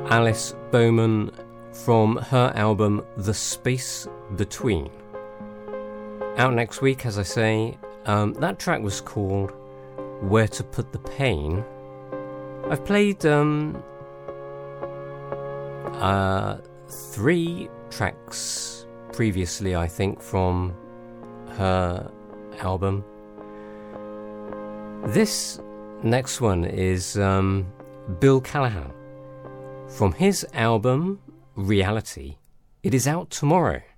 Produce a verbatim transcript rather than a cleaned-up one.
Alice Bowman from her album The Space Between. Out next week, as I say. Um, that track was called Where to Put the Pain. I've played um, uh, three tracks previously, I think, from her album. This next one is um, Bill Callahan from his album Reality. It is out tomorrow.